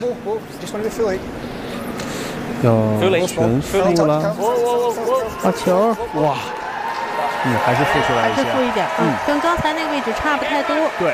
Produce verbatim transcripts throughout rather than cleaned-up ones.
要全负了， 好球！ 哇，嗯，还是负出来一些， 还是负一点，嗯，跟刚才那个位置差不太多。 对。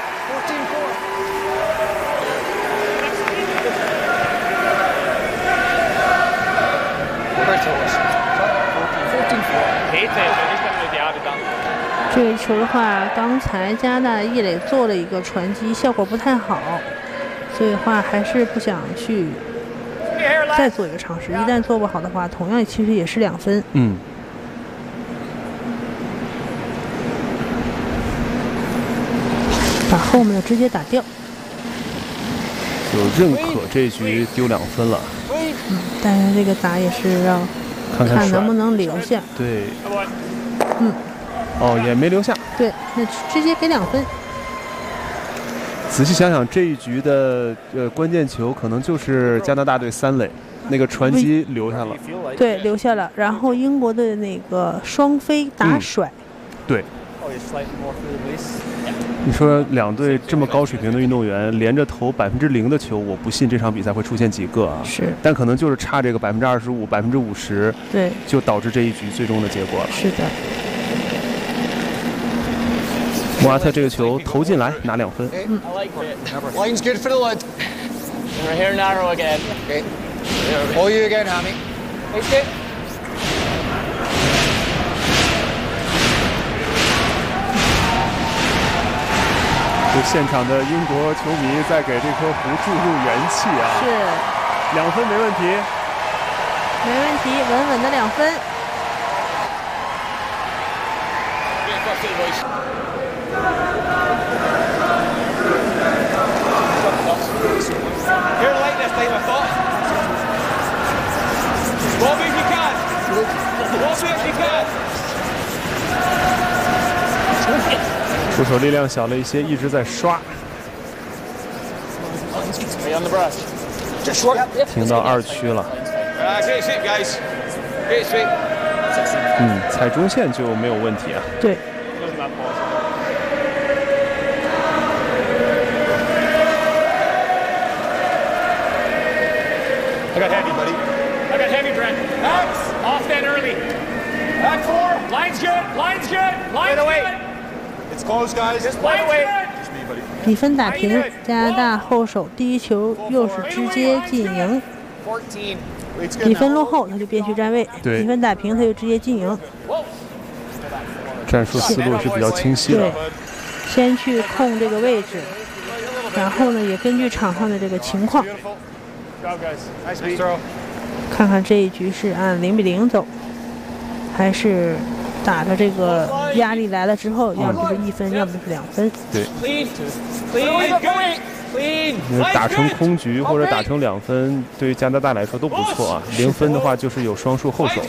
这个球的话，刚才加拿大的叶磊做了一个传击，效果不太好，所以的话还是不想去再做一个尝试。一旦做不好的话，同样其实也是两分。 嗯。 把后面的直接打掉。 就认可这局丢两分了。 嗯，但是这个打也是要看看能不能留下。 对。 嗯。 哦，也没留下。 对，那直接给两分。 仔细想想，这一局的呃关键球可能就是加拿大队三垒那个传击留下了。 对，留下了。然后英国的那个双飞打甩。 嗯、对。你说两队这么高水平的运动员连着投百分之零的球，我不信这场比赛会出现几个啊。 是。 但可能就是差这个百分之二十五、百分之五十， 对， 就导致这一局最终的结果了。 是的。 莫阿特这个球投进来拿两分。 嗯。 Line's good for the lid. We're here narrow again. Okay. All you again, Hammy. Okay. 就现场的英国球迷在给这颗湖注入元气啊！ 是。 两分没问题。 没问题，稳稳的两分。 出手力量小了一些，一直在刷。停到二区了。嗯，踩中线就没有问题啊。 对。 I got heavy, buddy. I got heavy, Brent. Max, off that early. Back four. Line's good. Line's good. Line's good. It's close, guys. Just play away. 比分打平，加拿大后手第一球又是直接进营。比分落后，他就变去站位；比分打平，他就直接进营。 战术思路是比较清晰的。 对，先去控这个位置，然后呢，也根据场上的这个情况。看看这一局是按零比零走，还是打着这个压力来了之后，要么就是一分，要么就是两分。 对，打成空局或者打成两分，对于加拿大来说都不错啊。零分的话就是有双数后手。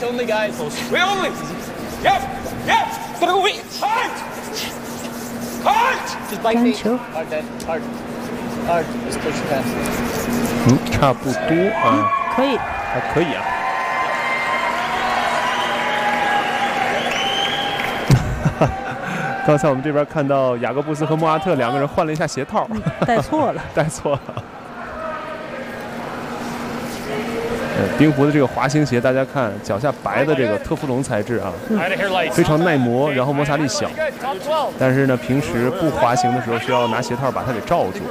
干球。 嗯，差不多啊、嗯， 可以， 还可以啊。刚才我们这边看到雅各布斯和莫阿特两个人换了一下鞋套， 嗯、戴错了， 戴错了。呃，冰壶的这个滑行鞋，大家看脚下白的这个特氟龙材质啊， 嗯、 非常耐磨，然后摩擦力小。但是呢，平时不滑行的时候，需要拿鞋套把它给罩住。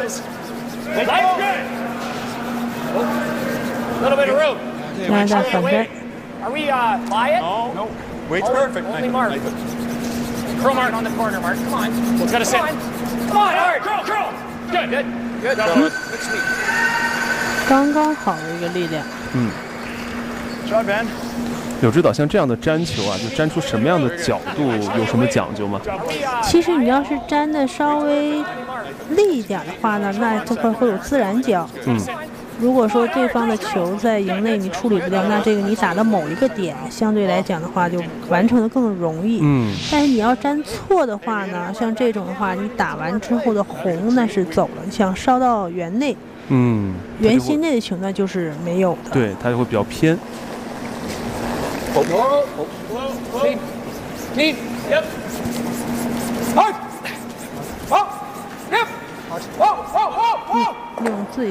加拿大反摘。 Are we uh by it? No. No. Wait's perfect. Only Mark. Curl Mark on the corner, Mark. Come on. It's gotta sit. Come on, hard. Curl, curl. Good. Good. Good. Good. Sweet. 刚刚好的一个力量。 嗯。 Shot man. 柳指导像这样的粘球啊，就粘出什么样的角度，有什么讲究吗？ 其实你要是粘的稍微利一点的话呢，那这块会有自然角。 嗯。 如果说对方的球在营内你处理不掉，那这个你打到某一个点，相对来讲的话就完成的更容易。 嗯。 但是你要粘错的话呢，像这种的话，你打完之后的红那是走了，你想烧到圆内， 嗯， 圆心内的球呢就是没有的。 对，它就会比较偏。 Need. Yep. Hard. Oh. Yep. Whoa. Whoa. Whoa. Whoa. 用自己。